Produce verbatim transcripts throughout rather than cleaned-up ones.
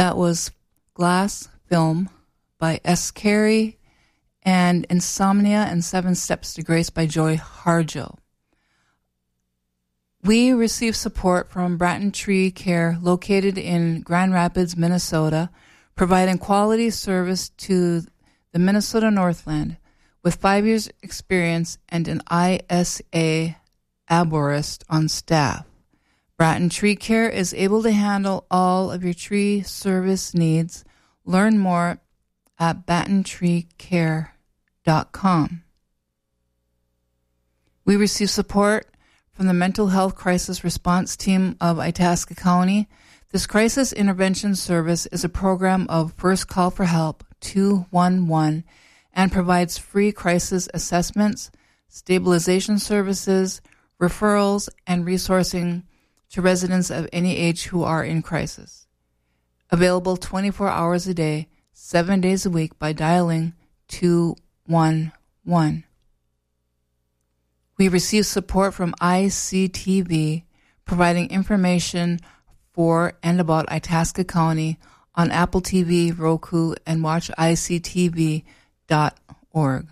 That was Glass Film by S. Carey and Insomnia and Seven Steps to Grace by Joy Harjo. We receive support from Bratton Tree Care, located in Grand Rapids, Minnesota, providing quality service to the Minnesota Northland. With five years experience and an I S A arborist on staff, Bratton Tree Care is able to handle all of your tree service needs. Learn more at batten tree care dot com. We receive support from the Mental Health Crisis Response Team of Itasca County. This crisis intervention service is a program of First Call for Help two one one and provides free crisis assessments, stabilization services, referrals, and resourcing to residents of any age who are in crisis. Available twenty-four hours a day, seven days a week by dialing two one one. We receive support from I C T V, providing information for and about Itasca County on Apple T V, Roku, and watch I C T V dot org.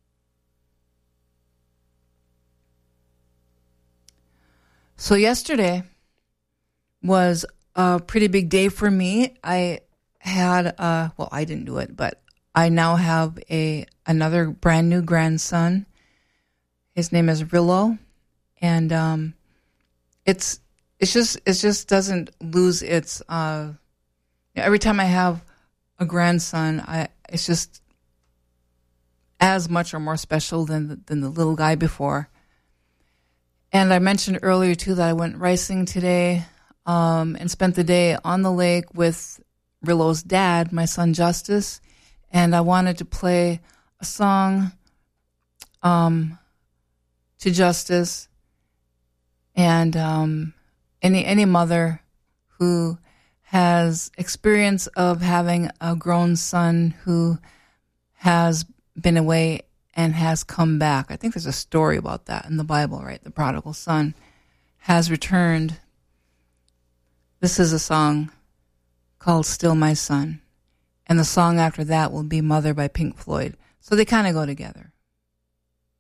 So yesterday was a pretty big day for me. I had, uh, well, I didn't do it, but I now have a another brand new grandson. His name is Rillo, and um, it's it's just it just doesn't lose its. Uh, every time I have a grandson, I it's just as much or more special than the, than the little guy before. And I mentioned earlier too that I went racing today um, and spent the day on the lake with Rillo's dad, my son Justice, and I wanted to play a song um, to Justice and um, any any mother who has experience of having a grown son who has been away and has come back. I think there's a story about that in the Bible, right? The prodigal son has returned. This is a song called Still My Son. And the song after that will be Mother by Pink Floyd. So they kind of go together.